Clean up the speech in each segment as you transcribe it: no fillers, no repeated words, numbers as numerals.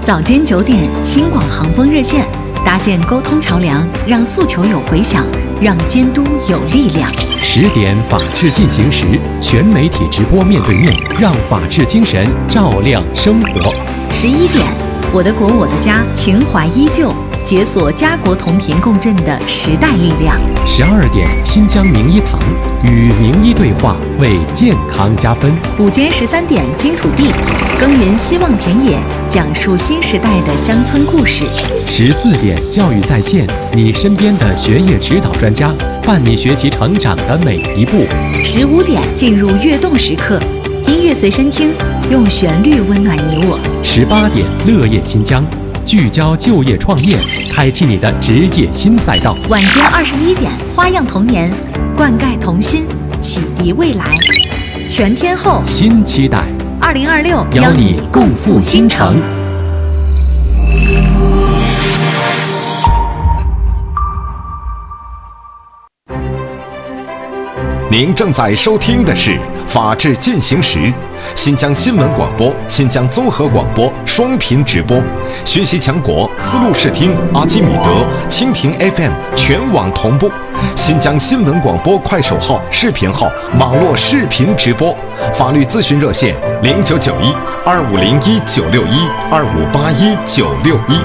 早间9点，新广航风热线搭建沟通桥梁，让诉求有回响，让监督有力量。 10点，法治进行时，全媒体直播面对面，让法治精神照亮生活。 11点，我的国我的家，情怀依旧，解锁家国同频共振的时代力量。 12点，新疆名医堂与名医对话，为健康加分。 午间13点，金土地，耕耘希望田野，讲述新时代的乡村故事。 14点，教育在线，你身边的学业指导专家，伴你学习成长的每一步。 15点，进入跃动时刻，音乐随身听，用旋律温暖你我。 18点，乐业新疆，聚焦就业创业，开启你的职业新赛道。 晚间21点，花样童年，灌溉童心，启迪未来。全天候新期待 ，2026 邀你共赴新城。 您正在收听的是《法治进行时》，新疆新闻广播、新疆综合广播双频直播，学习强国丝路视听、阿基米德、蜻蜓 FM 全网同步，新疆新闻广播快手号、视频号网络视频直播，法律咨询热线0991-2501-961-2581-961。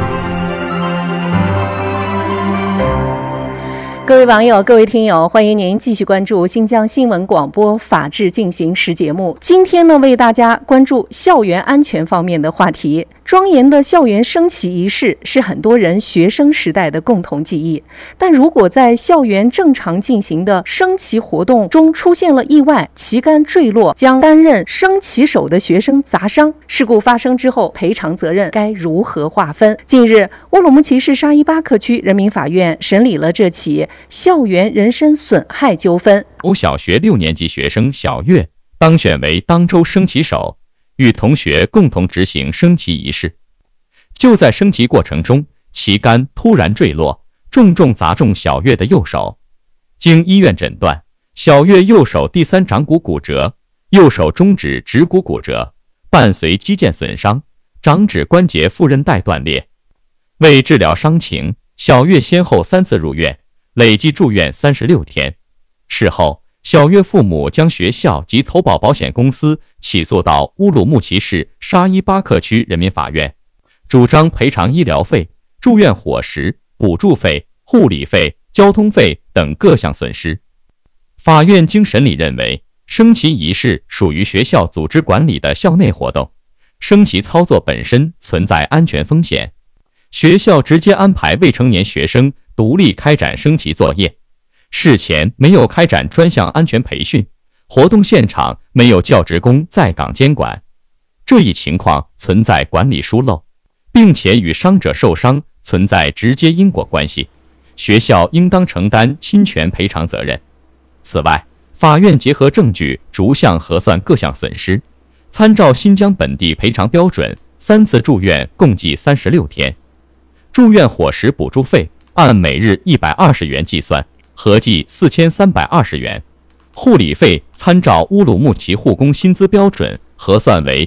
各位网友，各位听友，欢迎您继续关注新疆新闻广播法治进行时节目。今天呢，为大家关注校园安全方面的话题。庄严的校园升旗仪式是很多人学生时代的共同记忆，但如果在校园正常进行的升旗活动中出现了意外，旗杆坠落，将担任升旗手的学生砸伤，事故发生之后，赔偿责任该如何划分？近日，乌鲁木齐市沙依巴克区人民法院审理了这起校园人身损害纠纷。 小学6年级学生小月当选为当州升旗手，与同学共同执行升旗仪式。就在升旗过程中，旗杆突然坠落，重重砸中小月的右手。经医院诊断，小月右手第3掌骨骨折，右手中指指骨骨折，伴随肌腱损伤，掌指关节副韧带断裂。为治疗伤情，小月先后3次入院，累计住院36天。事后，小月父母将学校及投保保险公司起诉到乌鲁木齐市沙依巴克区人民法院，主张赔偿医疗费、住院伙食、补助费、护理费、交通费等各项损失。法院经审理认为，升旗仪式属于学校组织管理的校内活动，升旗操作本身存在安全风险，学校直接安排未成年学生独立开展升旗作业，事前没有开展专项安全培训，活动现场没有教职工在岗监管，这一情况存在管理疏漏，并且与伤者受伤存在直接因果关系，学校应当承担侵权赔偿责任。此外，法院结合证据逐项核算各项损失，参照新疆本地赔偿标准，3次住院共计36天，住院伙食补助费按每日120元计算，合计4320元，护理费参照乌鲁木齐护工薪资标准核算为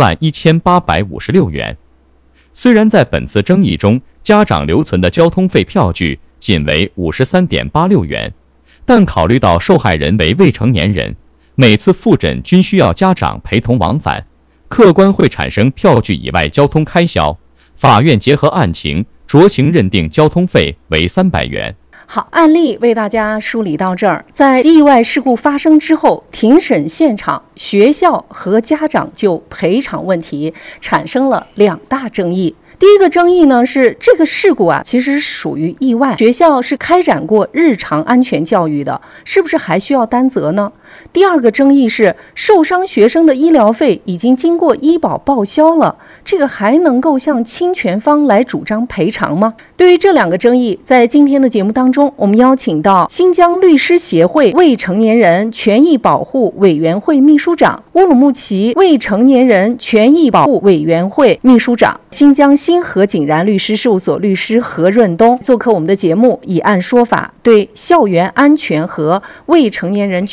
11856元。虽然在本次争议中，家长留存的交通费票据仅为53.86元，但考虑到受害人为未成年人，每次复诊均需要家长陪同往返，客观会产生票据以外交通开销，法院结合案情酌情认定交通费为300元。 好，案例为大家梳理到这儿。在意外事故发生之后，庭审现场，学校和家长就赔偿问题产生了2大争议。第一个争议呢是这个事故其实属于意外，学校是开展过日常安全教育的，是不是还需要担责呢？第二个争议是受伤学生的医疗费已经经过医保报销了，这个还能够向侵权方来主张赔偿吗？对于这2个争议，在今天的节目当中，我们邀请到新疆律师协会未成年人权益保护委员会秘书长、乌鲁木齐未成年人权益保护委员会秘书长、新疆新和景然律师事务所律师何润东做客我们的节目，以案说法，对校园安全和未成年人权益保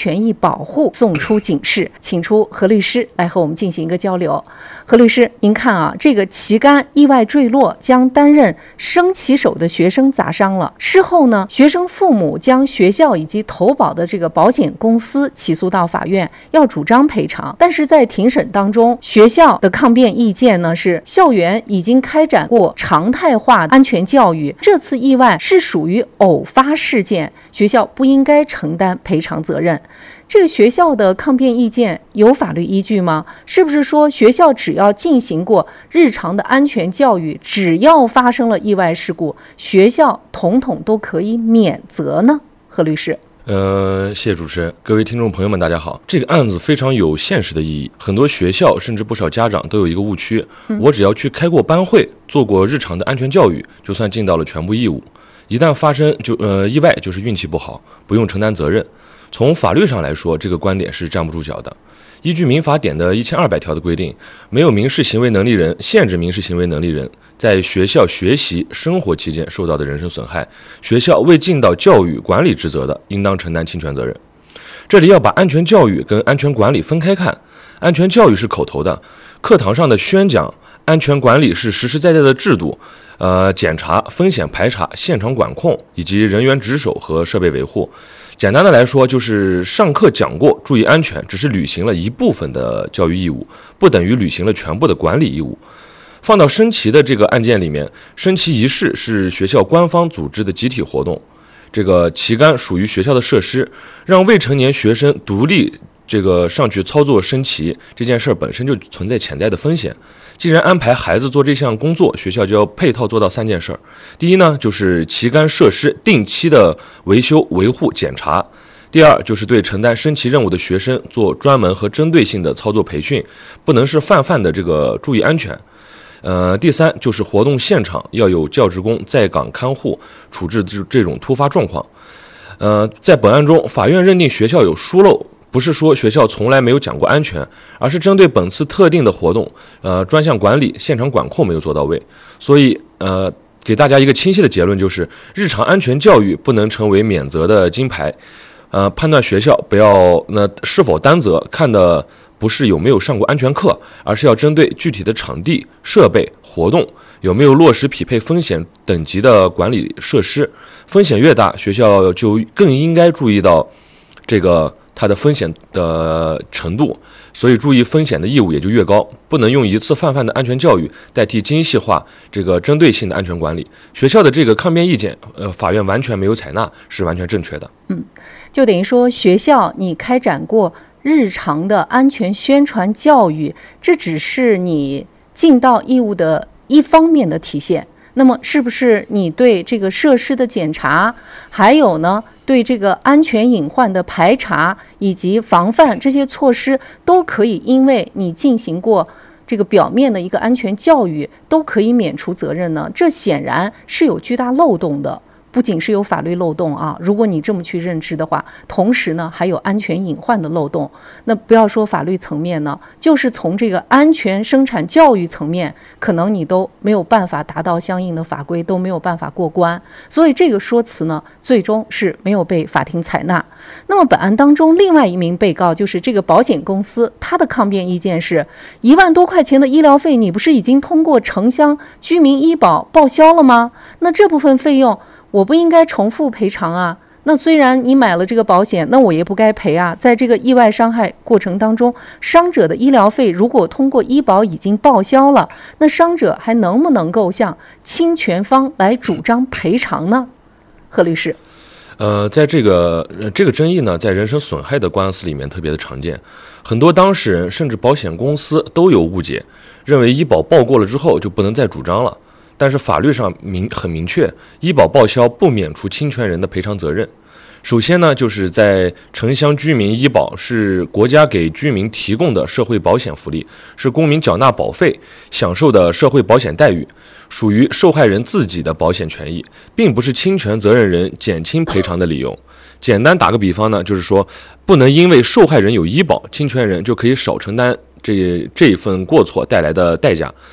保护送出警示。请出何律师来和我们进行一个交流。何律师，您看啊，这个旗杆意外坠落，将担任升旗手的学生砸伤了。事后呢，学生父母将学校以及投保的这个保险公司起诉到法院，要主张赔偿。但是在庭审当中，学校的抗辩意见呢是，校园已经开展过常态化安全教育，这次意外是属于偶发事件，学校不应该承担赔偿责任。这个学校的抗辩意见有法律依据吗？是不是说学校只要进行过日常的安全教育，只要发生了意外事故，学校统统都可以免责呢？何律师。 谢谢主持人，各位听众朋友们，大家好。这个案子非常有现实的意义，很多学校甚至不少家长都有一个误区，我只要去开过班会，做过日常的安全教育，就算尽到了全部义务。一旦发生意外，就是运气不好，不用承担责任。从法律上来说，这个观点是站不住脚的。依据民法典的1200条的规定，没有民事行为能力人、限制民事行为能力人在学校学习生活期间受到的人身损害，学校未尽到教育管理职责的，应当承担侵权责任。这里要把安全教育跟安全管理分开看，安全教育是口头的，课堂上的宣讲；安全管理是实实在在的制度，检查、风险排查、现场管控以及人员值守和设备维护。简单的来说，就是上课讲过注意安全，只是履行了一部分的教育义务，不等于履行了全部的管理义务。放到升旗的这个案件里面，升旗仪式是学校官方组织的集体活动，这个旗杆属于学校的设施，让未成年学生独立上去操作升旗，这件事本身就存在潜在的风险。既然安排孩子做这项工作，学校就要配套做到3件事。第一呢，就是旗杆设施定期的维修、维护、检查；第二，就是对承担升旗任务的学生做专门和针对性的操作培训，不能是泛的注意安全。第三，就是活动现场要有教职工在岗看护，处置这种突发状况。在本案中，法院认定学校有疏漏，不是说学校从来没有讲过安全，而是针对本次特定的活动，专项管理、现场管控没有做到位。所以，给大家一个清晰的结论，就是日常安全教育不能成为免责的金牌。判断学校是否担责，看的不是有没有上过安全课，而是要针对具体的场地、设备、活动有没有落实匹配风险等级的管理设施。风险越大，学校就更应该注意到它的风险的程度，所以注意风险的义务也就越高，不能用一次泛的安全教育代替精细化针对性的安全管理。学校的这个抗辩意见，法院完全没有采纳，是完全正确的。 就等于说学校你开展过日常的安全宣传教育，这只是你尽到义务的一方面的体现。那么是不是你对这个设施的检查，还有呢对这个安全隐患的排查以及防范这些措施，都可以因为你进行过这个表面的一个安全教育，都可以免除责任呢？这显然是有巨大漏洞的。不仅是有法律漏洞啊，如果你这么去认知的话，同时呢还有安全隐患的漏洞。那不要说法律层面呢，就是从这个安全生产教育层面，可能你都没有办法达到相应的法规，都没有办法过关。所以这个说辞呢，最终是没有被法庭采纳。那么本案当中另外一名被告就是这个保险公司，他的抗辩意见是1万多块钱的医疗费，你不是已经通过城乡居民医保报销了吗？那这部分费用我不应该重复赔偿啊？那虽然你买了这个保险，那我也不该赔啊。在这个意外伤害过程当中，伤者的医疗费如果通过医保已经报销了，那伤者还能不能够向侵权方来主张赔偿呢？何律师。 在这个争议呢，在人身损害的官司里面特别的常见，很多当事人甚至保险公司都有误解，认为医保报过了之后就不能再主张了。但是法律上很明确，医保报销不免除侵权人的赔偿责任。首先呢，就是在城乡居民医保是国家给居民提供的社会保险福利，是公民缴纳保费享受的社会保险待遇，属于受害人自己的保险权益，并不是侵权责任人减轻赔偿的理由。简单打个比方呢，就是说不能因为受害人有医保，侵权人就可以少承担这一份过错带来的代价。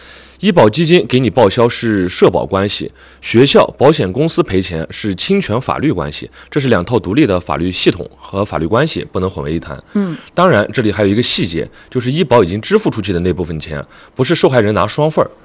医保基金给你报销是社保关系，学校、保险公司赔钱是侵权法律关系，这是2套独立的法律系统和法律关系，不能混为一谈。当然这里还有一个细节，就是医保已经支付出去的那部分钱，不是受害人拿双份儿，